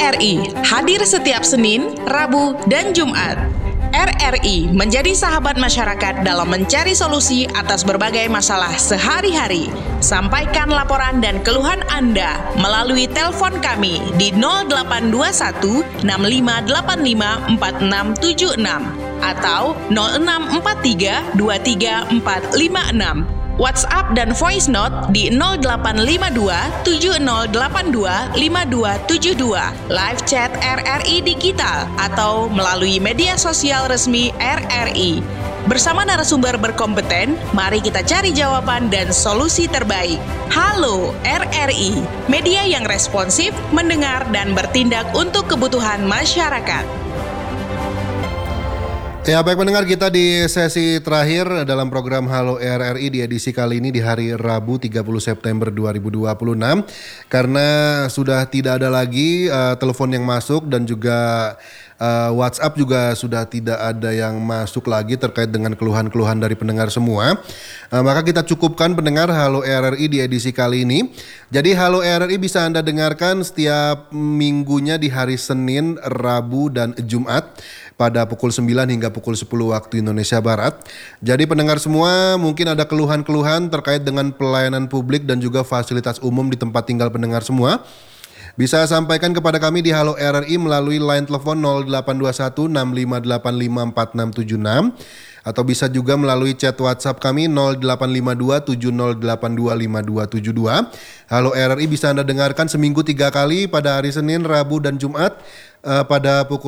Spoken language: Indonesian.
RRI hadir setiap Senin, Rabu, dan Jumat. RRI menjadi sahabat masyarakat dalam mencari solusi atas berbagai masalah sehari-hari. Sampaikan laporan dan keluhan Anda melalui telepon kami di 0821 6585 4676 atau 0643 23456. WhatsApp dan voice note di 0852 7082 5272, live chat RRI Digital atau melalui media sosial resmi RRI. Bersama narasumber berkompeten, mari kita cari jawaban dan solusi terbaik. Halo RRI, media yang responsif, mendengar dan bertindak untuk kebutuhan masyarakat. Ya, baik pendengar, kita di sesi terakhir dalam program Halo RRI di edisi kali ini di hari Rabu 30 September 2026. Karena sudah tidak ada lagi telepon yang masuk dan juga WhatsApp juga sudah tidak ada yang masuk lagi terkait dengan keluhan-keluhan dari pendengar semua. Maka kita cukupkan pendengar Halo RRI di edisi kali ini. Jadi Halo RRI bisa Anda dengarkan setiap minggunya di hari Senin, Rabu, dan Jumat pada pukul 9 hingga pukul 10 waktu Indonesia Barat. Jadi pendengar semua mungkin ada keluhan-keluhan terkait dengan pelayanan publik dan juga fasilitas umum di tempat tinggal pendengar semua. Bisa sampaikan kepada kami di Halo RRI melalui line telepon 0821 6585 4676 atau bisa juga melalui chat WhatsApp kami 0852 7082 5272. Halo RRI bisa Anda dengarkan seminggu 3 kali pada hari Senin, Rabu, dan Jumat pada pukul